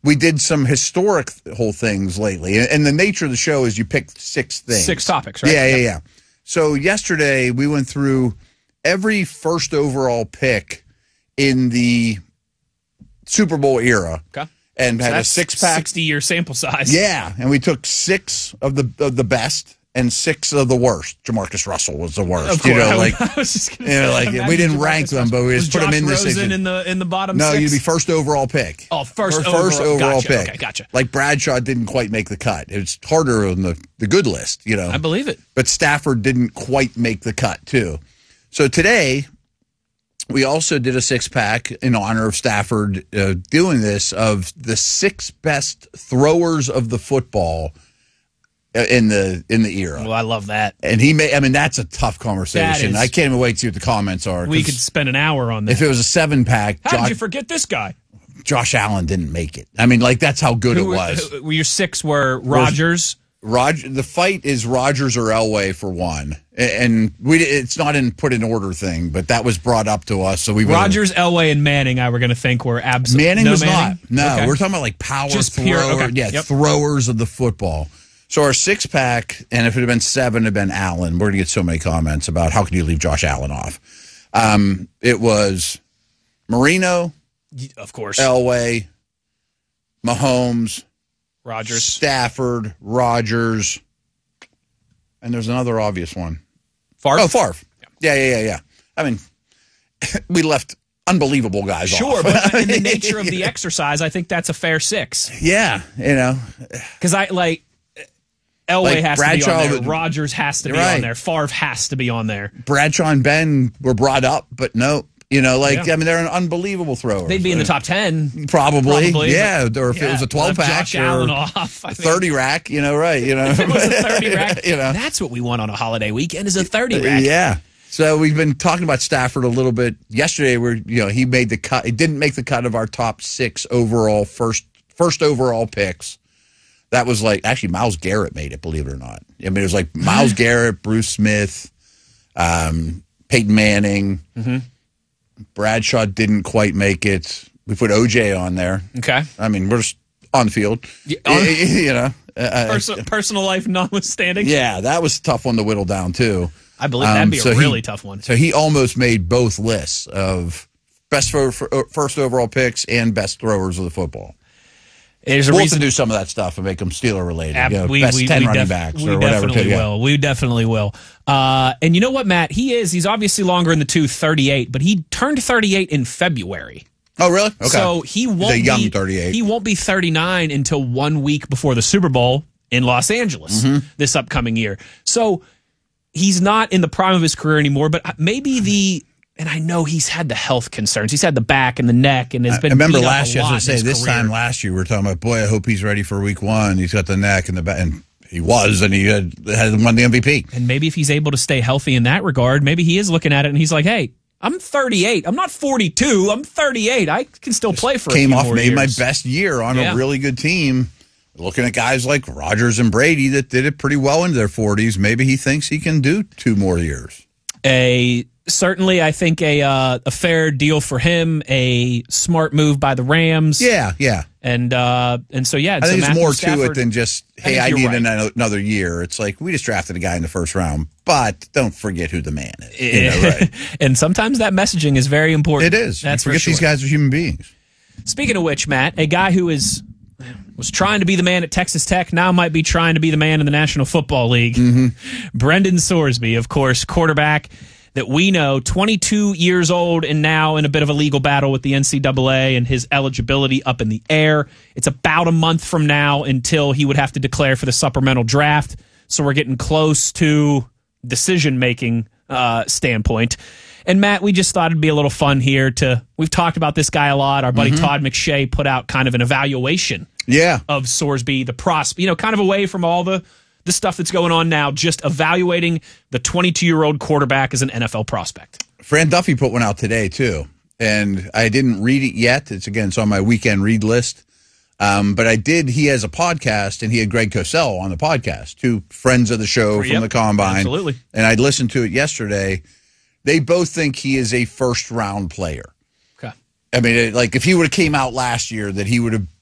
we did some historic whole things lately. And the nature of the show is you pick 6 things. 6 topics, right? Yeah. So yesterday we went through every first overall pick in the Super Bowl era. Okay. And had a 6-pack. 60-year sample size. Yeah, and we took 6 of the best and 6 of the worst. Jamarcus Russell was the worst. Of course, I was just going to say. We didn't rank them, but we just put them in this section. in the bottom No, 6? you'd be first overall pick. Oh, first overall gotcha. pick. Okay, gotcha. Like Bradshaw didn't quite make the cut. It's harder on the good list, I believe it. But Stafford didn't quite make the cut, too. So today, we also did a 6-pack in honor of Stafford doing this of the 6 best throwers of the football in the era. Well, I love that. And that's a tough conversation. I can't even wait to see what the comments are. We could spend an hour on that. If it was a 7-pack, how did you forget this guy? Josh Allen didn't make it. That's how good it was. Your 6 were Rodgers. The fight is Rodgers or Elway for 1, and it's not put in order thing, but that was brought up to us. So Rodgers, Elway, and Manning. I were going to think were absolutely Manning was Manning? Not. No, okay. We're talking about like power just thrower, pure. Okay. Throwers of the football. So our 6-pack, and if it had been 7, it'd been Allen. We're going to get so many comments about how can you leave Josh Allen off. It was Marino, of course, Elway, Mahomes. Rodgers, Stafford, Rodgers, and there's another obvious one. Favre? Oh, Favre. Yeah. We left unbelievable guys off. Sure, but in the nature of the exercise, I think that's a fair 6. Yeah, Because Elway has to be on there. Rodgers has to be on there. Favre has to be on there. Bradshaw and Ben were brought up, but no. They're an unbelievable thrower. They'd be in the top 10. Probably. Yeah. Or if it was a 12-pack. Josh Allen off. 30-rack, right. If it was a 30-rack. That's what we want on a holiday weekend is a 30-rack. Yeah. So we've been talking about Stafford a little bit. Yesterday, he made the cut. He didn't make the cut of our top 6 overall, first overall picks. That was actually Myles Garrett made it, believe it or not. It was like Myles Garrett, Bruce Smith, Peyton Manning. Mm-hmm. Bradshaw didn't quite make it. We put OJ on there. Okay. We're just on the field. Personal life notwithstanding. Yeah, that was a tough one to whittle down, too. I believe that'd be a really tough one. So he almost made both lists of best first overall picks and best throwers of the football. There's we'll have to do some of that stuff and make them Steeler related. Best 10 running backs or whatever. We definitely will. And you know what, Matt? He's obviously longer in the tooth, 38, but he turned 38 in February. Oh, really? Okay. So he won't be young 38. He won't be 39 until 1 week before the Super Bowl in Los Angeles this upcoming year. So he's not in the prime of his career anymore, but maybe and I know he's had the health concerns. He's had the back and the neck and has been. I remember beat up last year, a lot this time last year, we were talking about, boy, I hope he's ready for week 1. He's got the neck and the back. And he was, and he had won the MVP. And maybe if he's able to stay healthy in that regard, maybe he is looking at it and he's like, hey, I'm 38. I'm not 42. I'm 38. I can still play for a few more years. Made my best year on a really good team. Looking at guys like Rodgers and Brady that did it pretty well into their 40s, maybe he thinks he can do 2 more years. Certainly, I think a fair deal for him, a smart move by the Rams. Yeah. And so, yeah. I think there's more to it than just, hey, I need another year. It's like, we just drafted a guy in the first round, but don't forget who the man is. Right? And sometimes that messaging is very important. It is. That's forget these guys are human beings. Speaking of which, Matt, a guy who was trying to be the man at Texas Tech, now might be trying to be the man in the National Football League. Mm-hmm. Brendan Sorsby, of course, quarterback that we know, 22 years old and now in a bit of a legal battle with the NCAA and his eligibility up in the air. It's about a month from now until he would have to declare for the supplemental draft. So we're getting close to decision-making standpoint. And Matt, we just thought it'd be a little fun here we've talked about this guy a lot. Our buddy Todd McShay put out kind of an evaluation of Sorsby, the prospect, kind of away from all the stuff that's going on now, just evaluating the 22-year-old quarterback as an NFL prospect. Fran Duffy put one out today, too. And I didn't read it yet. It's on my weekend read list. But I did. He has a podcast, and he had Greg Cosell on the podcast, 2 friends of the show from the Combine. Absolutely. And I listened to it yesterday. They both think he is a first-round player. Okay. I mean, if he would have came out last year, that he would have